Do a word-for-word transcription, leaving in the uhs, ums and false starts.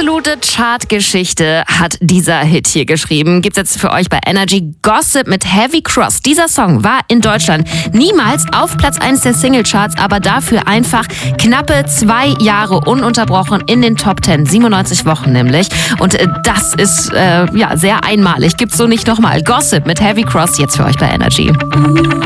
Absolute Chartgeschichte hat dieser Hit hier geschrieben. Gibt's jetzt für euch bei Energy. Gossip mit Heavy Cross. Dieser Song war in Deutschland niemals auf Platz eins der Singlecharts, aber dafür einfach knappe zwei Jahre ununterbrochen in den Top Ten. siebenundneunzig Wochen nämlich. Und äh, das ist äh, ja sehr einmalig. Gibt's so nicht nochmal. Gossip mit Heavy Cross jetzt für euch bei Energy.